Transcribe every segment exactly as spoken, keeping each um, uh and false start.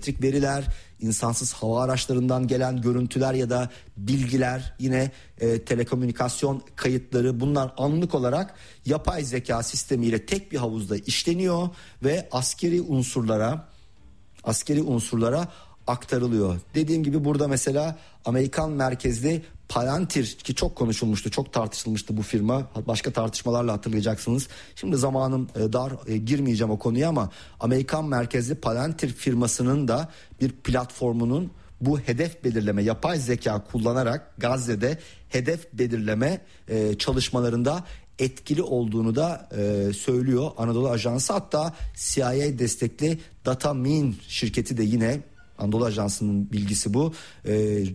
biyometrik veriler, insansız hava araçlarından gelen görüntüler ya da bilgiler, yine e, telekomünikasyon kayıtları, bunlar anlık olarak yapay zeka sistemiyle tek bir havuzda işleniyor ve askeri unsurlara askeri unsurlara aktarılıyor. Dediğim gibi burada mesela Amerikan merkezli Palantir, ki çok konuşulmuştu, çok tartışılmıştı bu firma. Başka tartışmalarla hatırlayacaksınız. Şimdi zamanım dar, girmeyeceğim o konuya, ama Amerikan merkezli Palantir firmasının da bir platformunun bu hedef belirleme, yapay zeka kullanarak Gazze'de hedef belirleme çalışmalarında etkili olduğunu da e, söylüyor Anadolu Ajansı. Hatta C I A destekli Datamin şirketi de, yine Anadolu Ajansı'nın bilgisi bu, e,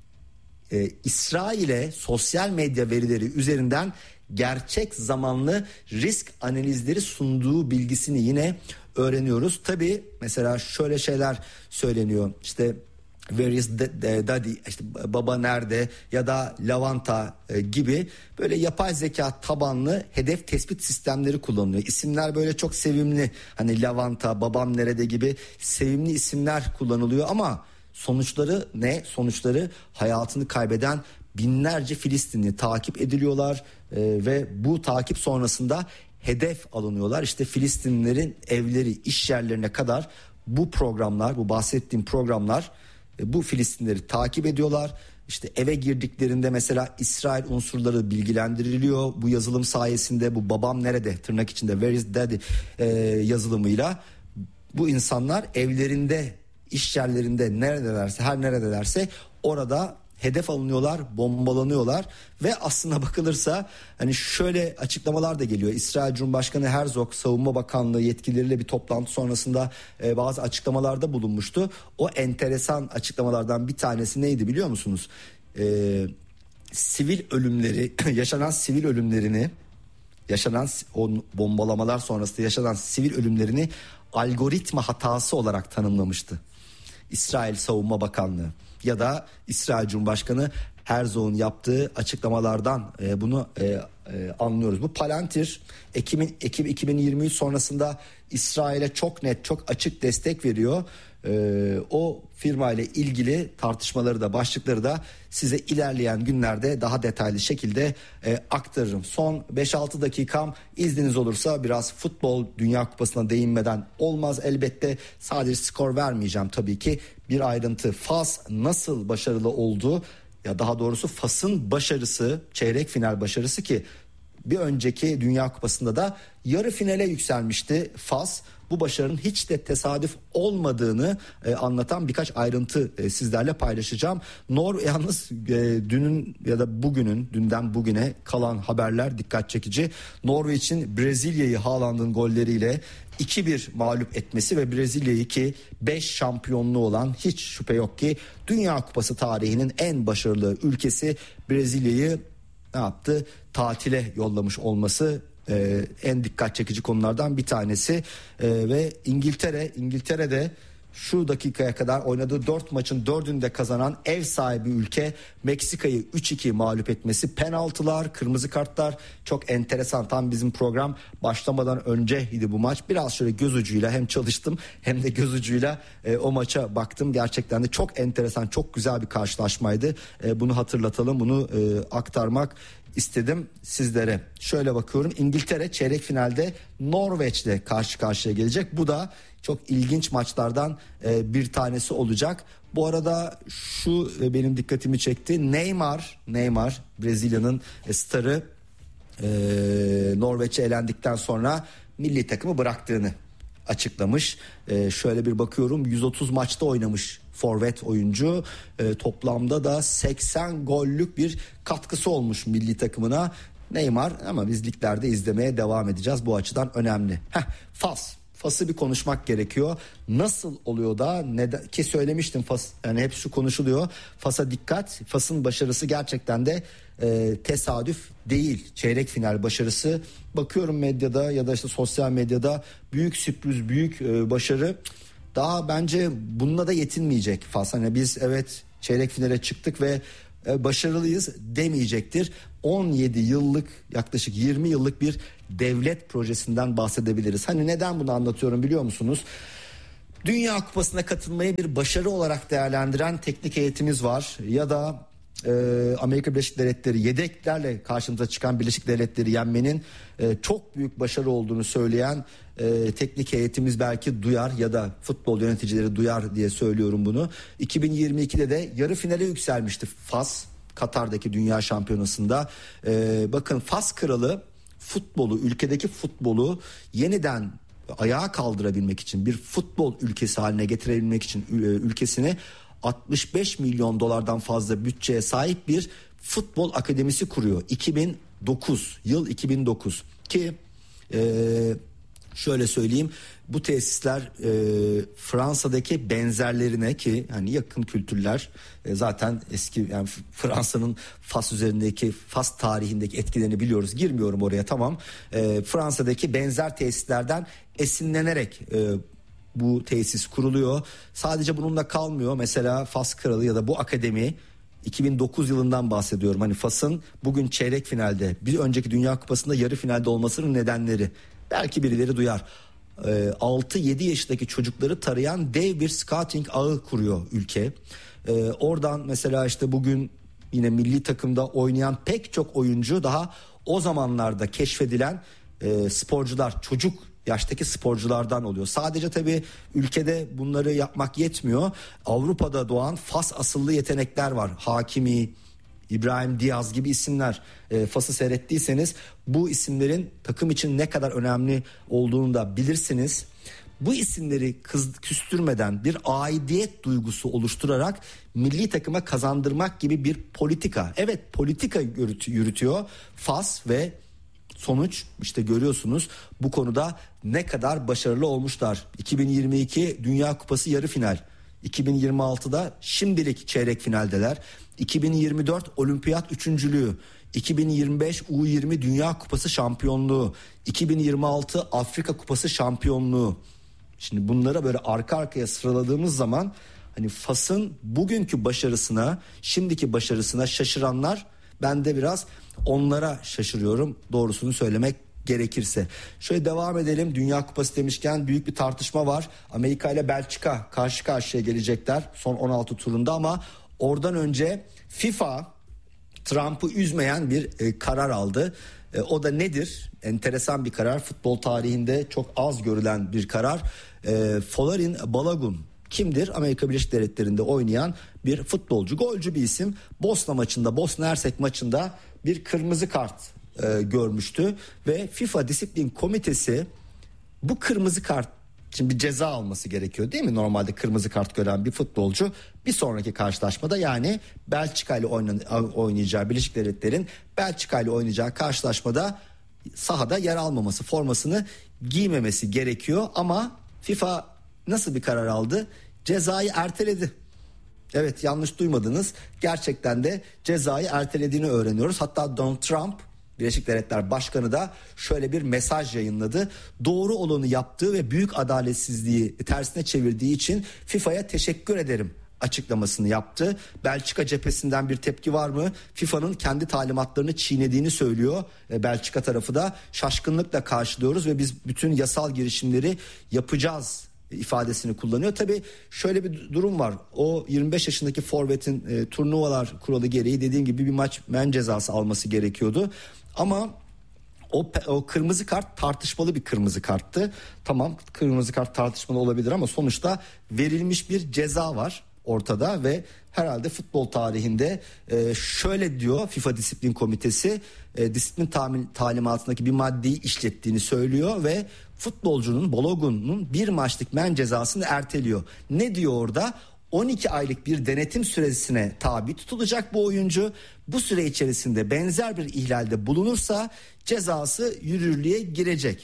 e, İsrail'e sosyal medya verileri üzerinden gerçek zamanlı risk analizleri sunduğu bilgisini yine öğreniyoruz. Tabii mesela şöyle şeyler söyleniyor, işte Where is Daddy, işte baba nerede, ya da Lavanta gibi böyle yapay zeka tabanlı hedef tespit sistemleri kullanılıyor. İsimler böyle çok sevimli, hani Lavanta, babam nerede gibi sevimli isimler kullanılıyor, ama sonuçları ne? Sonuçları hayatını kaybeden binlerce Filistinli takip ediliyorlar e, ve bu takip sonrasında hedef alınıyorlar. İşte Filistinlilerin evleri, iş yerlerine kadar bu programlar, bu bahsettiğim programlar bu Filistinleri takip ediyorlar. İşte eve girdiklerinde mesela İsrail unsurları bilgilendiriliyor. Bu yazılım sayesinde, bu babam nerede tırnak içinde Where is Daddy e, yazılımıyla bu insanlar evlerinde, iş yerlerinde, neredelerse, her neredelerse orada hedef alınıyorlar, bombalanıyorlar. Ve aslına bakılırsa hani şöyle açıklamalar da geliyor. İsrail Cumhurbaşkanı Herzog Savunma Bakanlığı yetkilileriyle bir toplantı sonrasında e, bazı açıklamalarda bulunmuştu. O enteresan açıklamalardan bir tanesi neydi biliyor musunuz? E, sivil ölümleri, yaşanan sivil ölümlerini, yaşanan o bombalamalar sonrasında yaşanan sivil ölümlerini algoritma hatası olarak tanımlamıştı İsrail Savunma Bakanlığı. Ya da İsrail Cumhurbaşkanı Herzog'un yaptığı açıklamalardan e, bunu e, e, anlıyoruz. Bu Palantir Ekim, Ekim iki bin yirmi üç sonrasında İsrail'e çok net, çok açık destek veriyor. E, o firma ile ilgili tartışmaları da, başlıkları da size ilerleyen günlerde daha detaylı şekilde e, aktarırım. Son beş altı dakikam, izniniz olursa biraz futbol, Dünya Kupası'na değinmeden olmaz elbette. Sadece skor vermeyeceğim tabii ki. Bir ayrıntı, Fas nasıl başarılı oldu, ya daha doğrusu Fas'ın başarısı, çeyrek final başarısı, ki bir önceki Dünya Kupası'nda da yarı finale yükselmişti Fas. Bu başarının hiç de tesadüf olmadığını e, anlatan birkaç ayrıntı e, sizlerle paylaşacağım. Nor yalnız e, dünün ya da bugünün, dünden bugüne kalan haberler dikkat çekici. Norveç'in Brezilya'yı Haaland'ın golleriyle iki bir mağlup etmesi ve Brezilya'yı, ki beş şampiyonluğu olan, hiç şüphe yok ki Dünya Kupası tarihinin en başarılı ülkesi Brezilya'yı ne yaptı? Tatile yollamış olması Ee, en dikkat çekici konulardan bir tanesi. Ee, ve İngiltere İngiltere'de şu dakikaya kadar oynadığı dört maçın dördünde kazanan ev sahibi ülke Meksika'yı üç iki mağlup etmesi, penaltılar, kırmızı kartlar, çok enteresan. Tam bizim program başlamadan önceydi bu maç. Biraz şöyle göz ucuyla hem çalıştım hem de göz ucuyla e, o maça baktım. Gerçekten de çok enteresan, çok güzel bir karşılaşmaydı. E, bunu hatırlatalım, bunu e, aktarmak istedim sizlere. Şöyle bakıyorum, İngiltere çeyrek finalde Norveç'le karşı karşıya gelecek. Bu da çok ilginç maçlardan e, bir tanesi olacak. Bu arada şu e, benim dikkatimi çekti. Neymar, Neymar Brezilya'nın e, starı e, Norveç'e elendikten sonra milli takımı bıraktığını açıklamış. E, şöyle bir bakıyorum, yüz otuz maçta oynamış forvet oyuncu. E, toplamda da seksen gollük bir katkısı olmuş milli takımına Neymar, ama biz liglerde izlemeye devam edeceğiz. Bu açıdan önemli. Heh, Fas. Fas'ı bir konuşmak gerekiyor. Nasıl oluyor da, neden ki söylemiştim, Fas, yani hep şu konuşuluyor. Fas'a dikkat. Fas'ın başarısı gerçekten de e, tesadüf değil. Çeyrek final başarısı. Bakıyorum medyada ya da işte sosyal medyada, büyük sürpriz, büyük e, başarı. Daha bence bununla da yetinmeyecek Fas. Hani biz evet çeyrek finale çıktık ve e, başarılıyız demeyecektir. on yedi yıllık, yaklaşık yirmi yıllık bir devlet projesinden bahsedebiliriz. Hani neden bunu anlatıyorum biliyor musunuz? Dünya Kupası'na katılmayı bir başarı olarak değerlendiren teknik heyetimiz var. Ya da e, Amerika Birleşik Devletleri yedeklerle karşımıza çıkan Birleşik Devletleri yenmenin e, çok büyük başarı olduğunu söyleyen e, teknik heyetimiz belki duyar ya da futbol yöneticileri duyar diye söylüyorum bunu. iki bin yirmi ikide de yarı finale yükselmişti Fas, Katar'daki Dünya Şampiyonası'nda. E, bakın Fas kralı futbolu, ülkedeki futbolu yeniden ayağa kaldırabilmek için, bir futbol ülkesi haline getirebilmek için ülkesini altmış beş milyon dolardan fazla bütçeye sahip bir futbol akademisi kuruyor. iki bin dokuz yıl iki bin dokuz ki e, şöyle söyleyeyim, bu tesisler e, Fransa'daki benzerlerine, ki hani yakın kültürler e, zaten eski, yani Fransa'nın Fas üzerindeki, Fas tarihindeki etkilerini biliyoruz, girmiyorum oraya, tamam. E, Fransa'daki benzer tesislerden esinlenerek e, bu tesis kuruluyor. Sadece bununla kalmıyor. Mesela Fas Kralı ya da bu akademi, iki bin dokuz yılından bahsediyorum. Hani Fas'ın bugün çeyrek finalde, bir önceki Dünya Kupası'nda yarı finalde olmasının nedenleri belki birileri duyar. E, altı yedi yaşındaki çocukları tarayan dev bir scouting ağı kuruyor ülke. E, oradan mesela işte bugün yine milli takımda oynayan pek çok oyuncu daha o zamanlarda keşfedilen e, sporcular, çocuk yaştaki sporculardan oluyor. Sadece tabii ülkede bunları yapmak yetmiyor. Avrupa'da doğan Fas asıllı yetenekler var. Hakimi, İbrahim Diaz gibi isimler. E, Fas'ı seyrettiyseniz bu isimlerin takım için ne kadar önemli olduğunu da bilirsiniz. Bu isimleri kız, küstürmeden bir aidiyet duygusu oluşturarak milli takıma kazandırmak gibi bir politika. Evet, politika yürütüyor Fas ve sonuç işte görüyorsunuz bu konuda ne kadar başarılı olmuşlar. iki bin yirmi iki Dünya Kupası yarı final. iki bin yirmi altıda şimdilik çeyrek finaldeler. iki bin yirmi dört Olimpiyat üçüncülüğü. iki bin yirmi beş U yirmi Dünya Kupası şampiyonluğu. iki bin yirmi altı Afrika Kupası şampiyonluğu. Şimdi bunlara böyle arka arkaya sıraladığımız zaman hani Fas'ın bugünkü başarısına, şimdiki başarısına şaşıranlar, ben de biraz onlara şaşırıyorum doğrusunu söylemek gerekirse. Şöyle devam edelim. Dünya Kupası demişken büyük bir tartışma var. Amerika ile Belçika karşı karşıya gelecekler son on altı turunda, ama oradan önce FIFA Trump'ı üzmeyen bir e, karar aldı. E, o da nedir? Enteresan bir karar. Futbol tarihinde çok az görülen bir karar. E, Folarin Balogun kimdir? Amerika Birleşik Devletleri'nde oynayan bir futbolcu, golcü bir isim. Bosna maçında, Bosna Hersek maçında bir kırmızı kart e, görmüştü ve FIFA Disiplin Komitesi bu kırmızı kart için bir ceza alması gerekiyor, değil mi? Normalde kırmızı kart gören bir futbolcu bir sonraki karşılaşmada, yani Belçika ile oynayacağı, Birleşik Devletler'in Belçika ile oynayacağı karşılaşmada sahada yer almaması, formasını giymemesi gerekiyor, ama FIFA nasıl bir karar aldı? Cezayı erteledi. Evet, yanlış duymadınız. Gerçekten de cezayı ertelediğini öğreniyoruz. Hatta Donald Trump, Birleşik Devletler Başkanı da şöyle bir mesaj yayınladı. Doğru olanı yaptığı ve büyük adaletsizliği tersine çevirdiği için FIFA'ya teşekkür ederim açıklamasını yaptı. Belçika cephesinden bir tepki var mı? FIFA'nın kendi talimatlarını çiğnediğini söylüyor. Belçika tarafı da şaşkınlıkla karşılıyoruz ve biz bütün yasal girişimleri yapacağız ifadesini kullanıyor. Tabii şöyle bir durum var. O yirmi beş yaşındaki forvetin e, turnuvalar kuralı gereği dediğim gibi bir maç men cezası alması gerekiyordu. Ama o, o kırmızı kart tartışmalı bir kırmızı karttı. Tamam, kırmızı kart tartışmalı olabilir ama sonuçta verilmiş bir ceza var ortada ve herhalde futbol tarihinde e, şöyle diyor FIFA Disiplin Komitesi, e, disiplin tam, talimatındaki bir maddeyi işlettiğini söylüyor ve futbolcunun, Balogun'un bir maçlık men cezasını erteliyor. Ne diyor orada? on iki aylık bir denetim süresine tabi tutulacak bu oyuncu. Bu süre içerisinde benzer bir ihlalde bulunursa cezası yürürlüğe girecek.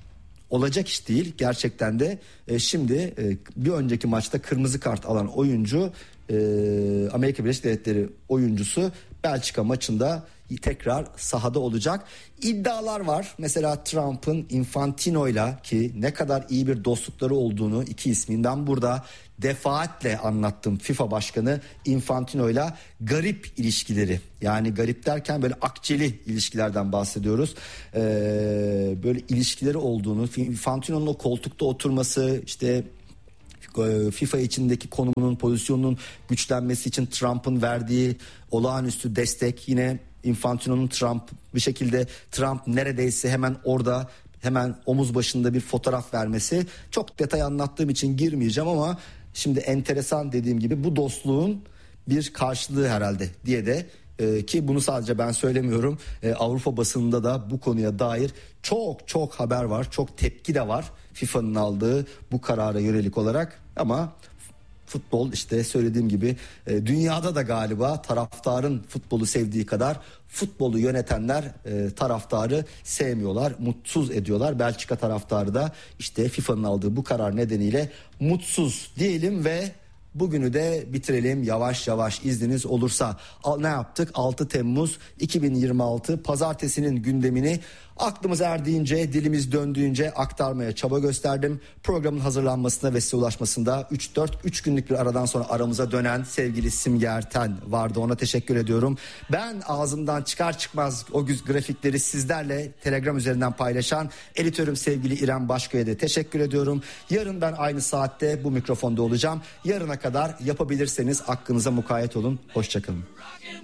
Olacak iş değil gerçekten de. E, şimdi e, bir önceki maçta kırmızı kart alan oyuncu, e, Amerika Birleşik Devletleri oyuncusu Belçika maçında tekrar sahada olacak. İddialar var. Mesela Trump'ın Infantino'yla, ki ne kadar iyi bir dostlukları olduğunu iki isminden burada defaatle anlattım. FIFA Başkanı Infantino'yla garip ilişkileri, yani garip derken böyle akçeli ilişkilerden bahsediyoruz. Ee, böyle ilişkileri olduğunu, Infantino'nun o koltukta oturması, işte FIFA içindeki konumunun, pozisyonunun güçlenmesi için Trump'ın verdiği olağanüstü destek, yine Infantino'nun Trump bir şekilde Trump neredeyse hemen orada, hemen omuz başında bir fotoğraf vermesi. Çok detay anlattığım için girmeyeceğim ama şimdi enteresan, dediğim gibi bu dostluğun bir karşılığı herhalde diye de e, ki bunu sadece ben söylemiyorum. E, Avrupa basınında da bu konuya dair çok çok haber var. Çok tepki de var FIFA'nın aldığı bu karara yönelik olarak. Ama futbol, işte söylediğim gibi e, dünyada da galiba taraftarın futbolu sevdiği kadar futbolu yönetenler e, taraftarı sevmiyorlar, mutsuz ediyorlar. Belçika taraftarı da işte FIFA'nın aldığı bu karar nedeniyle mutsuz diyelim ve bugünü de bitirelim yavaş yavaş, izniniz olursa. Ne yaptık? altı Temmuz iki bin yirmi altı pazartesinin gündemini aklımız erdiğince, dilimiz döndüğünce aktarmaya çaba gösterdim. Programın hazırlanmasına ve size ulaşmasında üç dört üç günlük bir aradan sonra aramıza dönen sevgili Simge Erten vardı. Ona teşekkür ediyorum. Ben ağzımdan çıkar çıkmaz o grafikleri sizlerle Telegram üzerinden paylaşan editörüm sevgili İrem Başkaya da teşekkür ediyorum. Yarın ben aynı saatte bu mikrofonda olacağım. Yarına kadar yapabilirseniz hakkınıza mukayyet olun. Hoşçakalın.